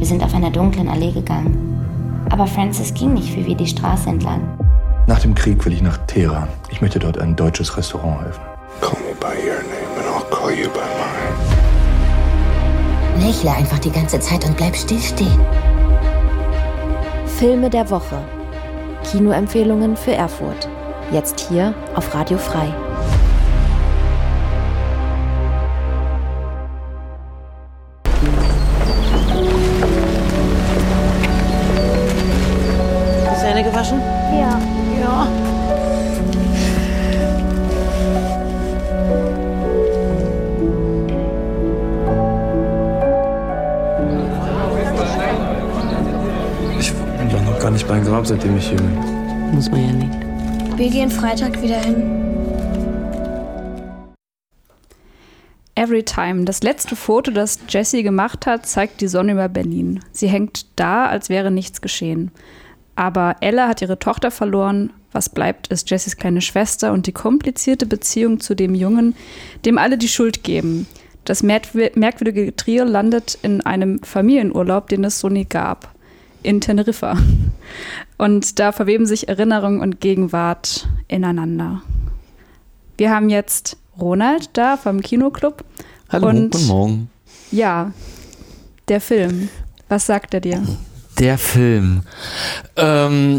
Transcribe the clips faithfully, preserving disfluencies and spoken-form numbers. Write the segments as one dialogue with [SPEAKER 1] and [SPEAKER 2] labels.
[SPEAKER 1] Wir sind auf einer dunklen Allee gegangen. Aber Francis ging nicht wie wir die Straße entlang.
[SPEAKER 2] Nach dem Krieg will ich nach Teheran. Ich möchte dort ein deutsches Restaurant eröffnen.
[SPEAKER 3] Call me by your name and I'll call you by mine.
[SPEAKER 4] Lächle einfach die ganze Zeit und bleib still stehen.
[SPEAKER 5] Filme der Woche. Kinoempfehlungen für Erfurt. Jetzt hier auf Radio Frei.
[SPEAKER 6] Zähne gewaschen?
[SPEAKER 7] Ja.
[SPEAKER 6] Ja.
[SPEAKER 2] Ich war noch gar nicht beim Grab, seitdem ich hier bin.
[SPEAKER 6] Muss man ja nicht.
[SPEAKER 7] Wir gehen Freitag wieder hin.
[SPEAKER 8] Everytime. Das letzte Foto, das Jessie gemacht hat, zeigt die Sonne über Berlin. Sie hängt da, als wäre nichts geschehen. Aber Ella hat ihre Tochter verloren. Was bleibt, ist Jessies kleine Schwester und die komplizierte Beziehung zu dem Jungen, dem alle die Schuld geben. Das merkwürdige Trio landet in einem Familienurlaub, den es so nie gab. In Teneriffa. Und da verweben sich Erinnerung und Gegenwart ineinander. Wir haben jetzt Ronald da vom Kinoclub.
[SPEAKER 9] Hallo,
[SPEAKER 8] und
[SPEAKER 9] guten Morgen.
[SPEAKER 8] Ja, der Film. Was sagt er dir?
[SPEAKER 9] Der Film. Ähm,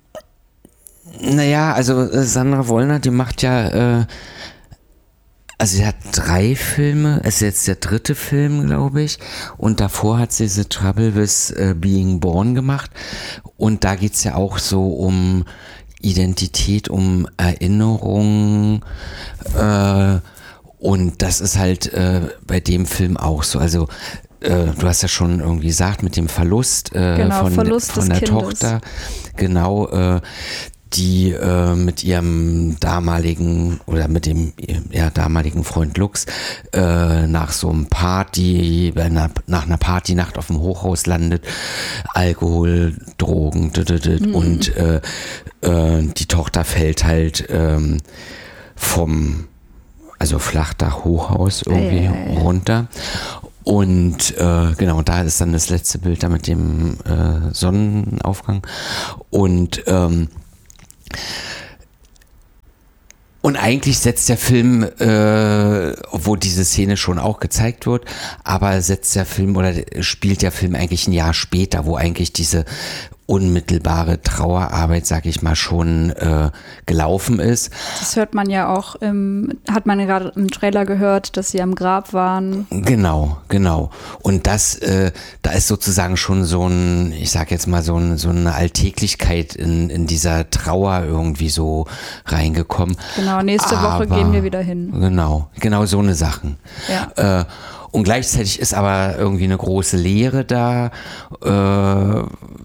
[SPEAKER 9] naja, also Sandra Wollner, die macht ja, äh, also sie hat drei Filme, es ist jetzt der dritte Film, glaube ich, und davor hat sie The Trouble with äh, Being Born gemacht und da geht es ja auch so um Identität, um Erinnerung, äh, und das ist halt äh, bei dem Film auch so, also äh, du hast ja schon irgendwie gesagt, mit dem Verlust, äh,
[SPEAKER 8] genau,
[SPEAKER 9] von,
[SPEAKER 8] Verlust
[SPEAKER 9] von der
[SPEAKER 8] des
[SPEAKER 9] Tochter, genau, äh, die äh, mit ihrem damaligen oder mit dem ja, damaligen Freund Lux äh, nach so einem Party, einer, nach einer Partynacht auf dem Hochhaus landet, Alkohol, Drogen, mhm. und äh, äh, die Tochter fällt halt ähm, vom also Flachdach Hochhaus irgendwie ei, ei, ei. runter. Und äh, genau, da ist dann das letzte Bild da mit dem äh, Sonnenaufgang. Und ähm, Und eigentlich setzt der Film, äh, obwohl diese Szene schon auch gezeigt wird, aber setzt der Film oder spielt der Film eigentlich ein Jahr später, wo eigentlich diese unmittelbare Trauerarbeit, sag ich mal, schon äh, gelaufen ist.
[SPEAKER 8] Das hört man ja auch, im, hat man gerade im Trailer gehört, dass sie am Grab waren.
[SPEAKER 9] Genau, genau. Und das, äh, da ist sozusagen schon so ein, ich sag jetzt mal so, ein, so eine Alltäglichkeit in, in dieser Trauer irgendwie so reingekommen.
[SPEAKER 8] Genau, nächste aber, Woche gehen wir wieder hin.
[SPEAKER 9] Genau, genau so eine Sachen.
[SPEAKER 8] Ja.
[SPEAKER 9] Äh, und gleichzeitig ist aber irgendwie eine große Leere da, äh,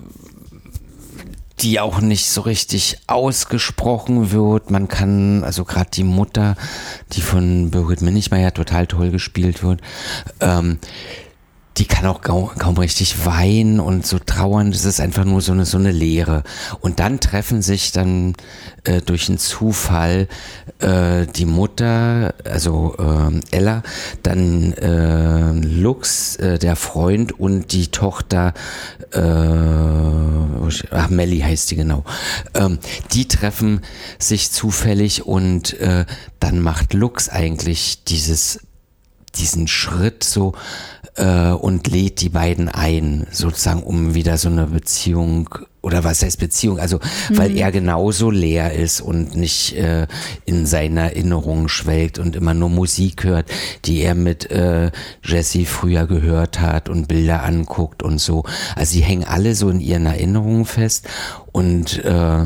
[SPEAKER 9] die auch nicht so richtig ausgesprochen wird. Man kann, also gerade die Mutter, die von Birgit Minichmeier total toll gespielt wird, ähm, die kann auch kaum, kaum richtig weinen und so trauern. Das ist einfach nur so eine, so eine Leere. Und dann treffen sich dann äh, durch einen Zufall äh, die Mutter, also äh, Ella, dann äh, Lux, äh, der Freund und die Tochter, äh, ach, Melli heißt die genau. Ähm, die treffen sich zufällig und äh, dann macht Lux eigentlich dieses, diesen Schritt so, und lädt die beiden ein, sozusagen, um wieder so eine Beziehung, oder was heißt Beziehung, also mhm. weil er genauso leer ist und nicht äh, in seiner Erinnerung schwelgt und immer nur Musik hört, die er mit äh, Jessie früher gehört hat und Bilder anguckt und so. Also sie hängen alle so in ihren Erinnerungen fest und äh,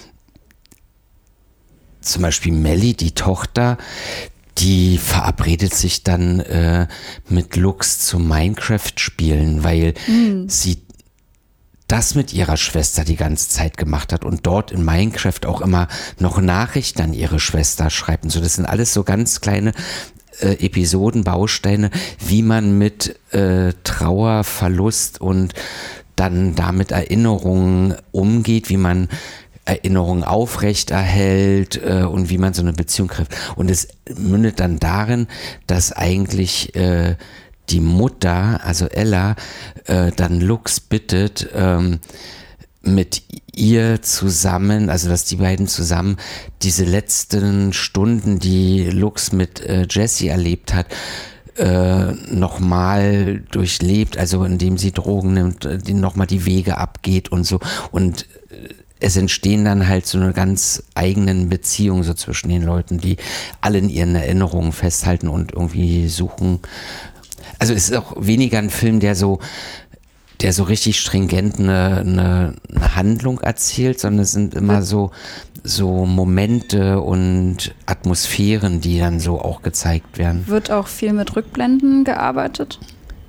[SPEAKER 9] zum Beispiel Melli, die Tochter, die verabredet sich dann äh, mit Lux zum Minecraft-Spielen, weil mhm. sie das mit ihrer Schwester die ganze Zeit gemacht hat und dort in Minecraft auch immer noch Nachrichten an ihre Schwester schreibt und so. Das sind alles so ganz kleine äh, Episoden, Bausteine, wie man mit äh, Trauer, Verlust und dann damit Erinnerungen umgeht, wie man Erinnerungen aufrechterhält äh, und wie man so eine Beziehung trifft. Und es mündet dann darin, dass eigentlich äh, die Mutter, also Ella, äh, dann Lux bittet, ähm, mit ihr zusammen, also dass die beiden zusammen diese letzten Stunden, die Lux mit äh, Jesse erlebt hat, äh, nochmal durchlebt, also indem sie Drogen nimmt, die nochmal die Wege abgeht und so. Und äh, es entstehen dann halt so eine ganz eigenen Beziehungen so zwischen den Leuten, die alle in ihren Erinnerungen festhalten und irgendwie suchen. Also es ist auch weniger ein Film, der so der so richtig stringent eine, eine, eine Handlung erzählt, sondern es sind immer so, so Momente und Atmosphären, die dann so auch gezeigt werden.
[SPEAKER 8] Wird auch viel mit Rückblenden gearbeitet?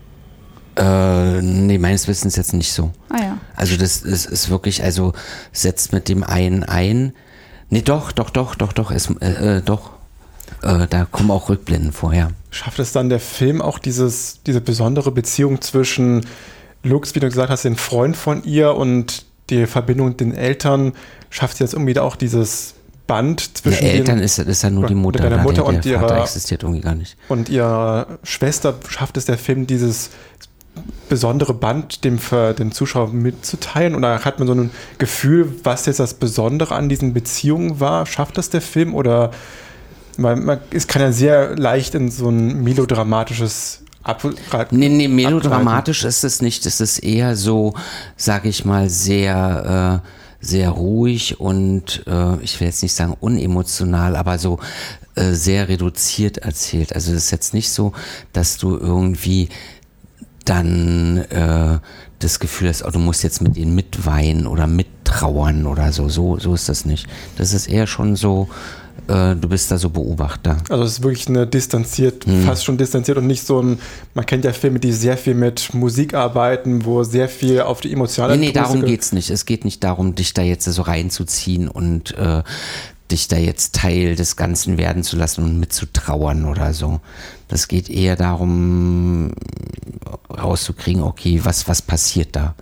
[SPEAKER 9] Äh, nee, meines Wissens jetzt nicht so.
[SPEAKER 8] Ah ja.
[SPEAKER 9] Also das ist, ist wirklich, also setzt mit dem einen ein. Nee, doch, doch, doch, doch, doch, es, äh, äh, doch. Äh, da kommen auch Rückblenden vorher.
[SPEAKER 10] Schafft es dann der Film auch dieses, diese besondere Beziehung zwischen Lux, wie du gesagt hast, den Freund von ihr und die Verbindung mit den Eltern, schafft sie jetzt irgendwie da auch dieses Band zwischen
[SPEAKER 9] den Eltern
[SPEAKER 10] den,
[SPEAKER 9] ist, ist ja nur die Mutter,
[SPEAKER 10] deiner Mutter und
[SPEAKER 9] der Vater
[SPEAKER 10] ihrer,
[SPEAKER 9] existiert irgendwie gar nicht.
[SPEAKER 10] Und ihrer Schwester schafft es der Film, dieses besondere Band dem, dem Zuschauer mitzuteilen? Oder hat man so ein Gefühl, was jetzt das Besondere an diesen Beziehungen war? Schafft das der Film? Oder man, man, es kann ja sehr leicht in so ein melodramatisches Ab,
[SPEAKER 9] nee, nee, melodramatisch abgreifen. Ist es nicht. Es ist eher so, sag ich mal, sehr, äh, sehr ruhig und äh, ich will jetzt nicht sagen unemotional, aber so äh, sehr reduziert erzählt. Also es ist jetzt nicht so, dass du irgendwie dann äh, das Gefühl hast, oh, du musst jetzt mit ihnen mitweinen oder mittrauern oder so. So, so ist das nicht. Das ist eher schon so, du bist da so Beobachter.
[SPEAKER 10] Also es ist wirklich eine distanziert, hm. fast schon distanziert und nicht so ein, man kennt ja Filme, die sehr viel mit Musik arbeiten, wo sehr viel auf die emotionale...
[SPEAKER 9] Nee, nee, darum geht's nicht. Es geht nicht darum, dich da jetzt so reinzuziehen und äh, dich da jetzt Teil des Ganzen werden zu lassen und mitzutrauern oder so. Das geht eher darum, rauszukriegen, okay, was, was passiert da?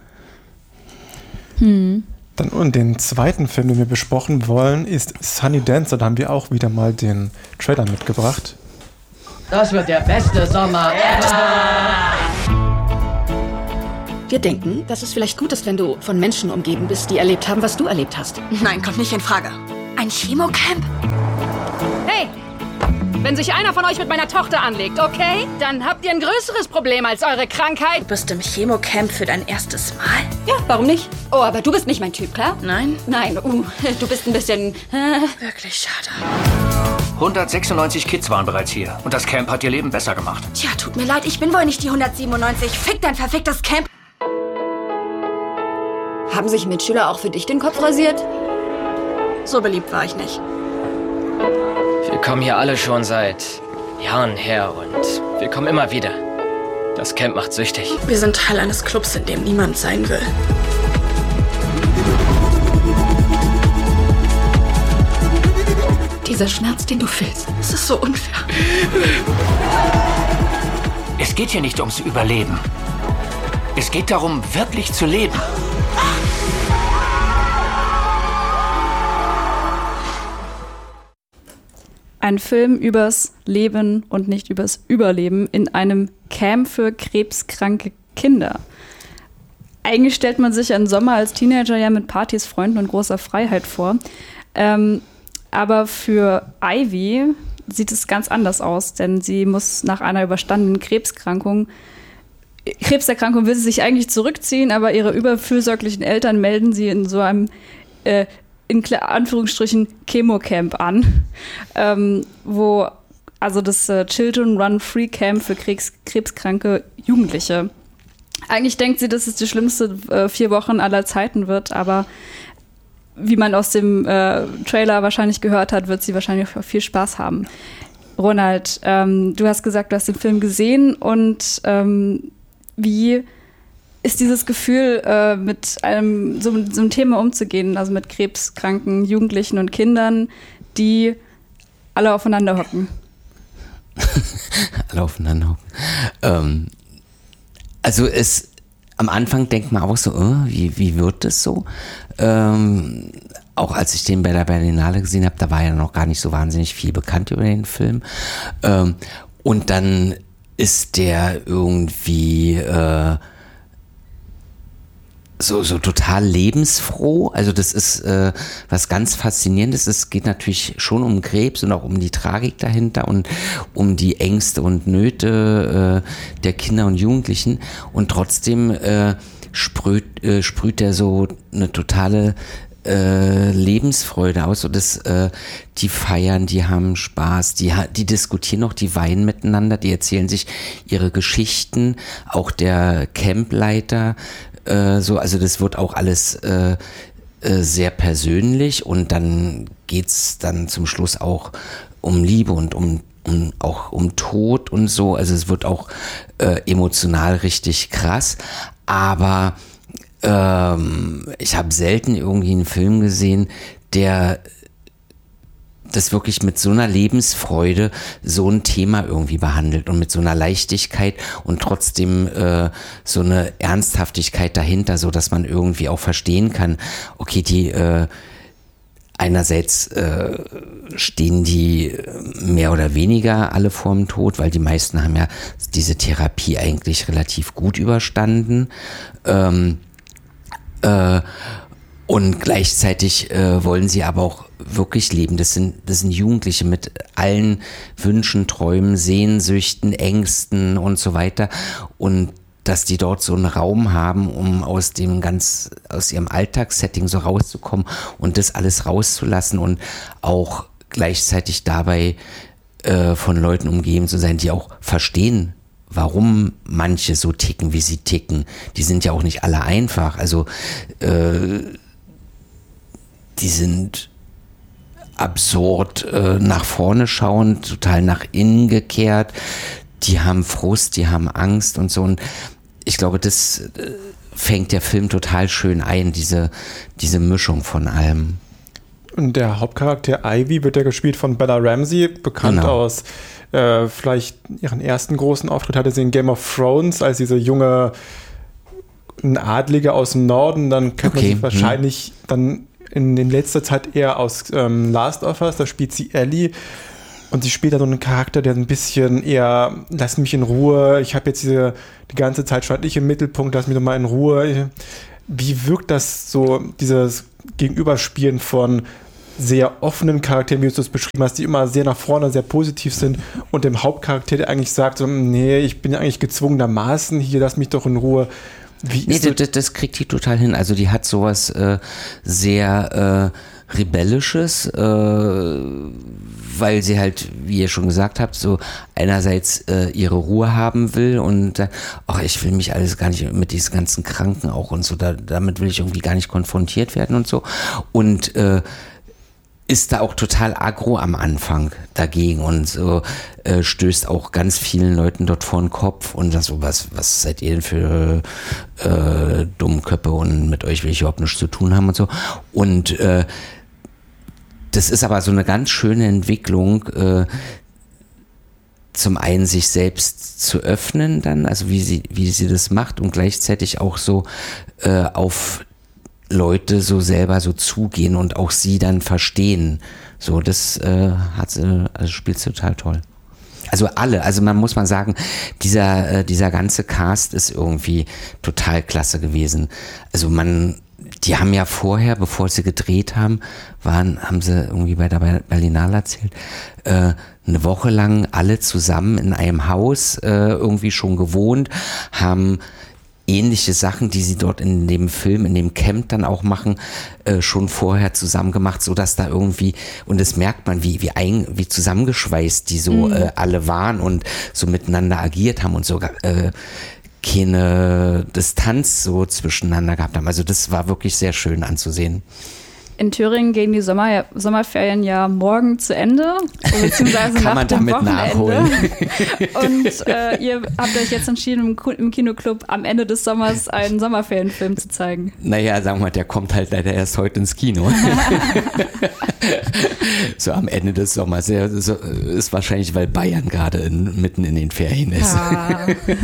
[SPEAKER 8] Hm.
[SPEAKER 10] Dann, und den zweiten Film, den wir besprochen wollen, ist Sunny Dancer. Da haben wir auch wieder mal den Trailer mitgebracht.
[SPEAKER 11] Das wird der beste Sommer ever!
[SPEAKER 12] Wir denken, dass es vielleicht gut ist, wenn du von Menschen umgeben bist, die erlebt haben, was du erlebt hast.
[SPEAKER 13] Nein, kommt nicht in Frage. Ein Chemocamp?
[SPEAKER 12] Hey! Wenn sich einer von euch mit meiner Tochter anlegt, okay? Dann habt ihr ein größeres Problem als eure Krankheit.
[SPEAKER 13] Du bist im Chemocamp für dein erstes Mal?
[SPEAKER 12] Ja, warum nicht? Oh, aber du bist nicht mein Typ, klar?
[SPEAKER 13] Nein.
[SPEAKER 12] Nein, uh, du bist ein bisschen... Äh.
[SPEAKER 13] Wirklich schade.
[SPEAKER 14] hundertsechsundneunzig Kids waren bereits hier. Und das Camp hat ihr Leben besser gemacht.
[SPEAKER 13] Tja, tut mir leid, ich bin wohl nicht die hundertsiebenundneunzig. Fick dein verficktes Camp.
[SPEAKER 12] Haben sich Mitschüler auch für dich den Kopf rasiert?
[SPEAKER 13] So beliebt war ich nicht.
[SPEAKER 15] Wir kommen hier alle schon seit Jahren her und wir kommen immer wieder. Das Camp macht süchtig.
[SPEAKER 13] Wir sind Teil eines Clubs, in dem niemand sein will.
[SPEAKER 12] Dieser Schmerz, den du fühlst,
[SPEAKER 13] es ist so unfair.
[SPEAKER 14] Es geht hier nicht ums Überleben. Es geht darum, wirklich zu leben.
[SPEAKER 8] Ein Film übers Leben und nicht übers Überleben in einem Camp für krebskranke Kinder. Eigentlich stellt man sich einen Sommer als Teenager ja mit Partys, Freunden und großer Freiheit vor. Ähm, aber für Ivy sieht es ganz anders aus, denn sie muss nach einer überstandenen Krebskrankung, Krebserkrankung will sie sich eigentlich zurückziehen, aber ihre überfürsorglichen Eltern melden sie in so einem äh, in Anführungsstrichen Chemocamp an, ähm, wo also das äh, Children Run Free Camp für Krebs, krebskranke Jugendliche. Eigentlich denkt sie, dass es die schlimmste äh, vier Wochen aller Zeiten wird, aber wie man aus dem äh, Trailer wahrscheinlich gehört hat, wird sie wahrscheinlich viel Spaß haben. Ronald, ähm, du hast gesagt, du hast den Film gesehen und ähm, wie ist dieses Gefühl, äh, mit einem so, so einem Thema umzugehen, also mit krebskranken Jugendlichen und Kindern, die alle aufeinander hocken?
[SPEAKER 9] alle aufeinander hocken. Ähm, also es am Anfang denkt man auch so, oh, wie, wie wird das so? Ähm, auch als ich den bei der Berlinale gesehen habe, da war ja noch gar nicht so wahnsinnig viel bekannt über den Film. Ähm, und dann ist der irgendwie äh, so, so total lebensfroh. Also das ist äh, was ganz Faszinierendes. Es geht natürlich schon um Krebs und auch um die Tragik dahinter und um die Ängste und Nöte äh, der Kinder und Jugendlichen. Und trotzdem äh, sprüht, äh, sprüht er so eine totale äh, Lebensfreude aus. So das, äh, die feiern, die haben Spaß, die, die diskutieren noch, die weinen miteinander, die erzählen sich ihre Geschichten. Auch der Campleiter so, also das wird auch alles äh, äh, sehr persönlich und dann geht's dann zum Schluss auch um Liebe und um, um auch um Tod und so, also es wird auch äh, emotional richtig krass, aber ähm, ich habe selten irgendwie einen Film gesehen, der das wirklich mit so einer Lebensfreude so ein Thema irgendwie behandelt und mit so einer Leichtigkeit und trotzdem äh, so eine Ernsthaftigkeit dahinter, so dass man irgendwie auch verstehen kann, okay, die äh, einerseits äh, stehen die mehr oder weniger alle vorm Tod, weil die meisten haben ja diese Therapie eigentlich relativ gut überstanden. Ähm, äh, Und gleichzeitig äh, wollen sie aber auch wirklich leben. Das sind, das sind Jugendliche mit allen Wünschen, Träumen, Sehnsüchten, Ängsten und so weiter. Und dass die dort so einen Raum haben, um aus dem ganz, aus ihrem Alltagssetting so rauszukommen und das alles rauszulassen und auch gleichzeitig dabei äh, von Leuten umgeben zu sein, die auch verstehen, warum manche so ticken, wie sie ticken. Die sind ja auch nicht alle einfach. Also äh, die sind absurd äh, nach vorne schauend, total nach innen gekehrt. Die haben Frust, die haben Angst und so. Und ich glaube, das äh, fängt der Film total schön ein, diese, diese Mischung von allem.
[SPEAKER 10] Und der Hauptcharakter Ivy wird ja gespielt von Bella Ramsey, bekannt genau. aus äh, vielleicht ihren ersten großen Auftritt hatte sie in Game of Thrones, als diese junge ein Adlige aus dem Norden. Dann kennt okay. man sie wahrscheinlich hm. dann in, in letzter Zeit eher aus ähm, Last of Us, da spielt sie Ellie. Und sie spielt da so einen Charakter, der ein bisschen eher, lass mich in Ruhe, ich habe jetzt diese, die ganze Zeit stand ich im Mittelpunkt, lass mich doch mal in Ruhe. Wie wirkt das so, dieses Gegenüberspielen von sehr offenen Charakteren, wie du es beschrieben hast, die immer sehr nach vorne, sehr positiv sind und dem Hauptcharakter, der eigentlich sagt, so, nee, ich bin eigentlich gezwungenermaßen hier, lass mich doch in Ruhe. Wie
[SPEAKER 9] nee,
[SPEAKER 10] ist
[SPEAKER 9] das, das, das kriegt die total hin. Also die hat sowas äh, sehr äh, Rebellisches, äh, weil sie halt, wie ihr schon gesagt habt, so einerseits äh, ihre Ruhe haben will und äh, ach, ich will mich alles gar nicht mit diesen ganzen Kranken auch und so, da, damit will ich irgendwie gar nicht konfrontiert werden und so. Und äh, ist da auch total aggro am Anfang dagegen und so äh, stößt auch ganz vielen Leuten dort vor den Kopf und sagt so, was, was seid ihr denn für äh, Dummköppe und mit euch will ich überhaupt nichts zu tun haben und so. Und äh, das ist aber so eine ganz schöne Entwicklung, äh, zum einen sich selbst zu öffnen dann, also wie sie, wie sie das macht und gleichzeitig auch so äh, auf Leute so selber so zugehen und auch sie dann verstehen. So, das äh, hat sie, also spielt sie total toll. Also alle, also man muss mal sagen, dieser, äh, dieser ganze Cast ist irgendwie total klasse gewesen. Also man, die haben ja vorher, bevor sie gedreht haben, waren, haben sie irgendwie bei der Berlinale erzählt, äh, eine Woche lang alle zusammen in einem Haus äh, irgendwie schon gewohnt, haben ähnliche Sachen, die sie dort in dem Film, in dem Camp dann auch machen, äh, schon vorher zusammen gemacht, so dass da irgendwie, und das merkt man, wie wie, ein, wie zusammengeschweißt die so mhm. äh, alle waren und so miteinander agiert haben und sogar äh, keine Distanz so zwischeneinander gehabt haben. Also das war wirklich sehr schön anzusehen.
[SPEAKER 8] In Thüringen gehen die Sommer, Sommerferien ja morgen zu Ende, beziehungsweise
[SPEAKER 9] Kann
[SPEAKER 8] nach
[SPEAKER 9] man
[SPEAKER 8] dem
[SPEAKER 9] damit
[SPEAKER 8] Wochenende.
[SPEAKER 9] nachholen.
[SPEAKER 8] Und äh, ihr habt euch jetzt entschieden, im Kinoclub am Ende des Sommers einen Sommerferienfilm zu zeigen.
[SPEAKER 9] Naja, sagen wir mal, der kommt halt leider erst heute ins Kino. So am Ende des Sommers. Ja, ist wahrscheinlich, weil Bayern gerade in, mitten in den Ferien ist. Ah.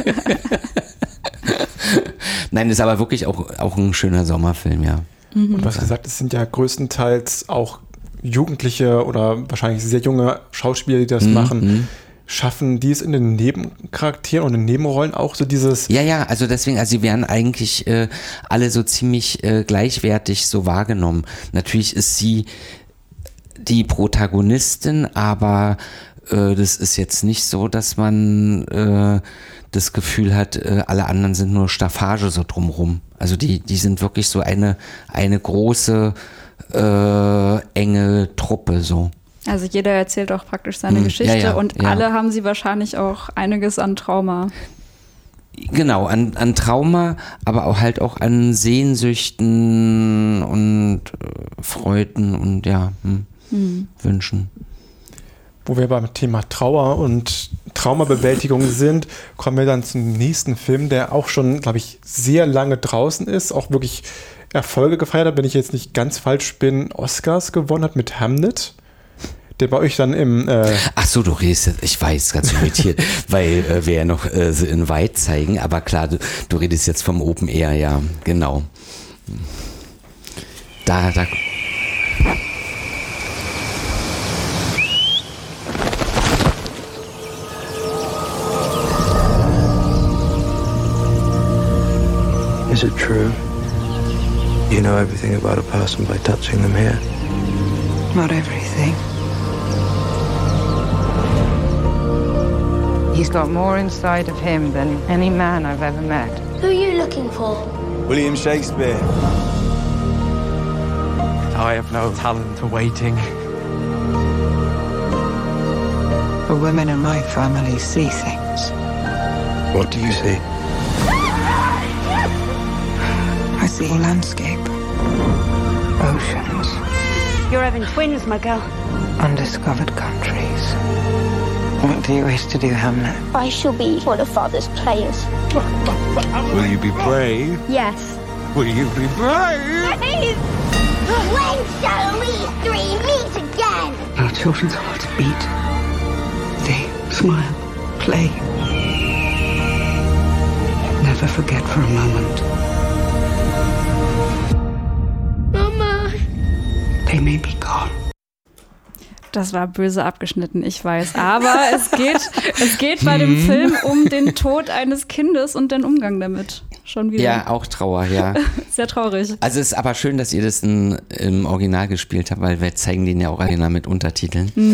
[SPEAKER 9] Nein, ist aber wirklich auch, auch ein schöner Sommerfilm, ja.
[SPEAKER 10] Und du hast gesagt, es sind ja größtenteils auch Jugendliche oder wahrscheinlich sehr junge Schauspieler, die das mhm. machen. schaffen die es in den Nebencharakteren und in den Nebenrollen auch so dieses...
[SPEAKER 9] Ja, ja, also deswegen, also sie werden eigentlich äh, alle so ziemlich äh, gleichwertig so wahrgenommen. Natürlich ist sie die Protagonistin, aber äh, das ist jetzt nicht so, dass man äh, das Gefühl hat, äh, alle anderen sind nur Staffage so drumrum. Also die, die sind wirklich so eine, eine große, äh, enge Truppe so.
[SPEAKER 8] Also jeder erzählt auch praktisch seine
[SPEAKER 9] hm,
[SPEAKER 8] Geschichte
[SPEAKER 9] ja, ja,
[SPEAKER 8] und
[SPEAKER 9] ja.
[SPEAKER 8] alle haben sie wahrscheinlich auch einiges an Trauma.
[SPEAKER 9] Genau, an, an Trauma, aber auch halt auch an Sehnsüchten und äh, Freuden und ja, hm, hm. Wünschen.
[SPEAKER 10] Wo wir beim Thema Trauer und Traumabewältigung sind, kommen wir dann zum nächsten Film, der auch schon, glaube ich, sehr lange draußen ist, auch wirklich Erfolge gefeiert hat, wenn ich jetzt nicht ganz falsch bin, Oscars gewonnen hat mit Hamlet. Der bei euch dann im... Äh
[SPEAKER 9] Ach so, du redest jetzt, ich weiß, ganz irritiert, weil äh, wir ja noch äh, The Invite zeigen, aber klar, du, du redest jetzt vom Open Air, ja, genau. Da, da...
[SPEAKER 2] Is it true? You know everything about a person by touching them here?
[SPEAKER 16] Not everything. He's got more inside of him than any man I've ever met.
[SPEAKER 13] Who are you looking for?
[SPEAKER 17] William Shakespeare.
[SPEAKER 18] I have no talent for waiting.
[SPEAKER 16] The women in my family see things.
[SPEAKER 2] What do you see?
[SPEAKER 16] I see landscape, oceans.
[SPEAKER 13] You're having twins, my girl.
[SPEAKER 16] Undiscovered countries. What do you wish to do, Hamlet?
[SPEAKER 13] I shall be one of Father's players.
[SPEAKER 17] Will you be brave?
[SPEAKER 13] Yes.
[SPEAKER 17] Will you be brave?
[SPEAKER 13] Please! When shall we three meet again?
[SPEAKER 16] Our children's hearts beat. They smile, play. Never forget for a moment.
[SPEAKER 13] Mama!
[SPEAKER 16] They may be gone.
[SPEAKER 8] Das war böse abgeschnitten, ich weiß. Aber es geht, es geht bei dem Film um den Tod eines Kindes und den Umgang damit. Schon wieder.
[SPEAKER 9] Ja, auch Trauer, ja.
[SPEAKER 8] Sehr traurig.
[SPEAKER 9] Also es ist aber schön, dass ihr das in, im Original gespielt habt, weil wir zeigen den ja auch original mit Untertiteln. Mhm.